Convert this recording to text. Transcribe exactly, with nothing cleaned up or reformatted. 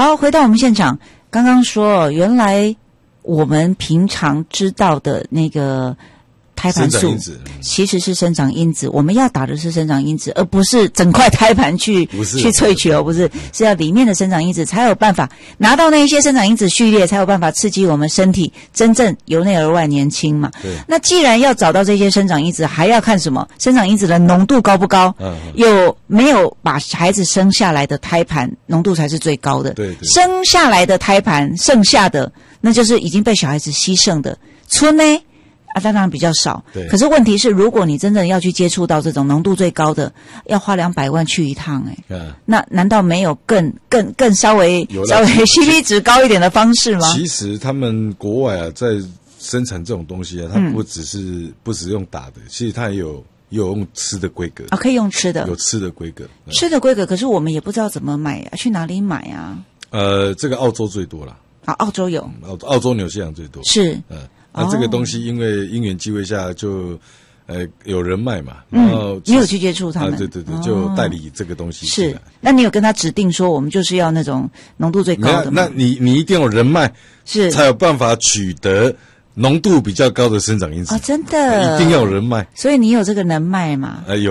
好，回到我们现场，刚刚说原来我们平常知道的那个胎盘素其实是生长因子，我们要打的是生长因子，而不是整块胎盘去去萃取哦，不是，是要里面的生长因子才有办法拿到那一些生长因子序列，才有办法刺激我们身体真正由内而外年轻嘛。对。那既然要找到这些生长因子，还要看什么？生长因子的浓度高不高？嗯。有没有把孩子生下来的胎盘浓度才是最高的？对对。生下来的胎盘剩下的，那就是已经被小孩子牺牲的。春呢？啊，当然比较少。对。可是问题是，如果你真正要去接触到这种浓度最高的，要花两百万去一趟，哎、欸。嗯。那难道没有更更更稍微稍微 C P 值高一点的方式吗？ 其实他们国外啊，在生产这种东西啊，它不只是、嗯、不只用打的，其实它也有也有用吃的规格。 啊，可以用吃的。 有吃的规格。 嗯、吃的规格，可是我们也不知道怎么买啊，去哪里买啊？ 呃，这个澳洲最多啦。 啊，澳洲有。 澳澳洲、纽西兰最多。 是。 嗯。那、啊、这个东西因为因缘际会下就，呃，有人脉嘛，然后、 嗯、你有去接触他们， 啊、对对对，就代理这个东西是。那你有跟他指定说，我们就是要那种浓度最高的吗？ 那你你一定要有人脉， 是才有办法取得浓度比较高的生长因子啊、哦，真的， 一定要有人脉。 所以你有这个人脉嘛？ 呃，有。